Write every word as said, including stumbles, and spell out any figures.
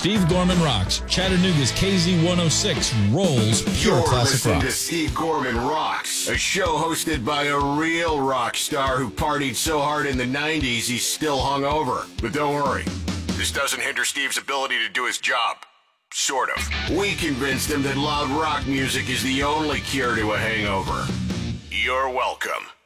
Steve Gorman Rocks, Chattanooga's K Z one oh six rolls pure You're classic listening rock. to Steve Gorman Rocks, a show hosted by a real rock star who partied so hard in the nineties he's still hungover. But don't worry, this doesn't hinder Steve's ability to do his job. Sort of. We convinced him that loud rock music is the only cure to a hangover. You're welcome.